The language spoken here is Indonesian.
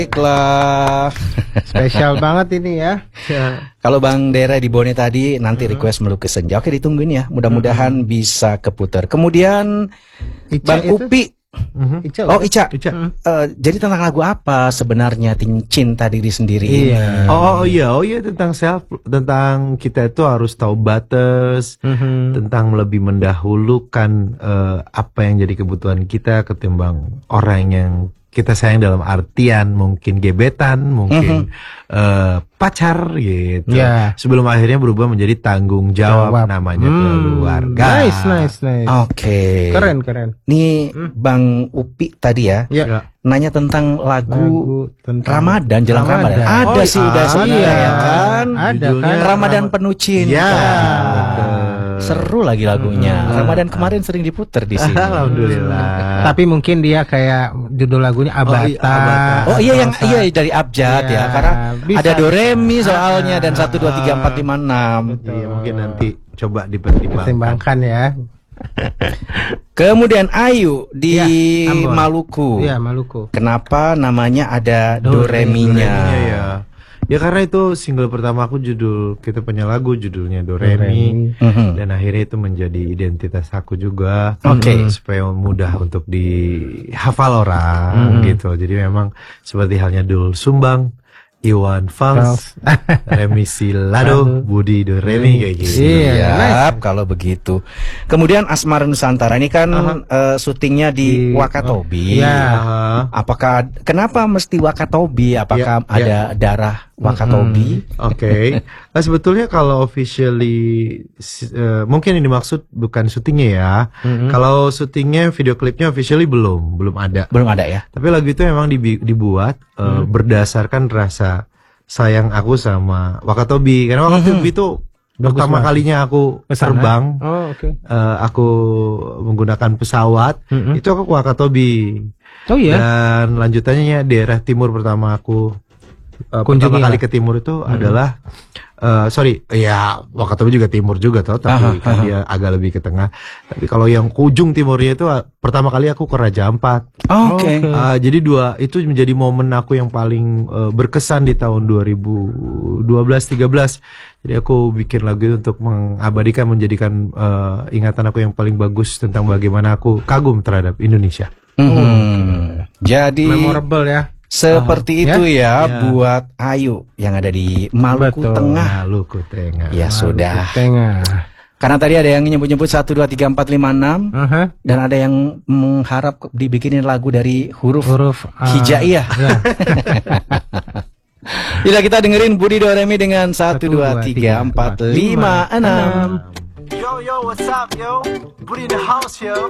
Baiklah. Spesial banget ini ya. Kalau Bang Dera di Bone tadi nanti request melukis senja. Oke, ditungguin ya. Mudah-mudahan bisa keputar. Kemudian Ica Bang itu? Upi. Ica, Oh, Ica. Jadi Tentang lagu apa sebenarnya cinta diri sendiri ini? Iya. Oh iya tentang tentang kita itu harus tahu batas, tentang lebih mendahulukan apa yang jadi kebutuhan kita ketimbang orang yang kita sayang dalam artian mungkin gebetan, mungkin pacar gitu. Yeah. Sebelum akhirnya berubah menjadi tanggung jawab. Namanya keluarga. Nice. Oke. Keren. Nih Bang Upi tadi ya. Ya. Nanya tentang lagu tentang Ramadan, jelang Ramadan. Ada sih udah iya. ya kan. Ada Judulnya kan. Ramadan penuh cinta. Ya. Seru lagi lagunya. Ramadan kemarin sering diputer di sini. Alhamdulillah. Tapi mungkin dia kayak judul lagunya Abata. Oh iya yang iya dari abjad Iya, ya. Karena bisa. ada do re mi soalnya dan 1 2 3 4 5 6. Iya, mungkin nanti coba dipertimbangkan. Pertimbangkan ya. Kemudian Ayu di Ambon. Maluku. Iya, Maluku. Kenapa namanya ada do re mi-nya? Ya. Ya karena itu single pertama aku kita punya lagu judulnya Do Re Mi, dan akhirnya itu menjadi identitas aku juga. Oke. Supaya mudah untuk dihafal orang gitu. Jadi memang seperti halnya Dul Sumbang, Iwan Fals, Remi Silado, Budi Do Re Mi kayak gitu. Siap, kalau begitu. Kemudian Asmara Nusantara ini kan syutingnya di Wakatobi. Iya. Kenapa mesti Wakatobi? Apakah ada darah Wakatobi? Oke. Nah, sebetulnya kalau officially mungkin yang dimaksud bukan syutingnya ya. Kalau syutingnya, video klipnya officially belum ada. Belum ada ya. Tapi lagu itu memang dibuat berdasarkan rasa sayang aku sama Wakatobi. Karena Wakatobi itu pertama kalinya aku terbang. Oh, oke. Aku menggunakan pesawat. Itu aku ke Wakatobi. Oh iya. Dan lanjutannya daerah timur pertama aku pertama kali ke timur itu adalah Wakatobi juga timur juga tapi kan dia agak lebih ke tengah. Tapi kalau yang ke ujung timurnya itu pertama kali aku ke Raja Ampat. Oke. Jadi itu menjadi momen aku yang paling berkesan di tahun 2012-13. Jadi aku bikin lagu itu untuk mengabadikan, menjadikan ingatan aku yang paling bagus tentang bagaimana aku kagum terhadap Indonesia. Jadi memorable ya. Seperti itu ya buat Ayu yang ada di Maluku Tengah. Maluku Tengah. Ya sudah. Tengah. Karena tadi ada yang nyebut-nyebut 1 2 3 4 5 6 dan ada yang mengharap dibikinin lagu dari huruf hijaiyah. Bila kita dengerin Budi Do Re Mi dengan 1 2 3 4 5 6. Yo, what's up, yo? Budi in the house, yo.